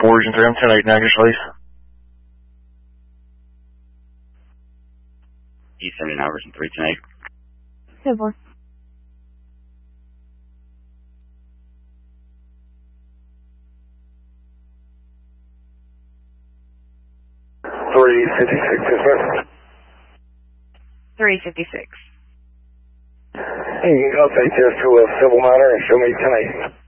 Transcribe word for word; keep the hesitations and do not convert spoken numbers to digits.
four Region three, I'm ten eight, negative, please. E seventy-nine, Region three, ten eight. ten four. three fifty-six, dismiss. three fifty-six. Hey, update this to a civil matter and show me ten eight.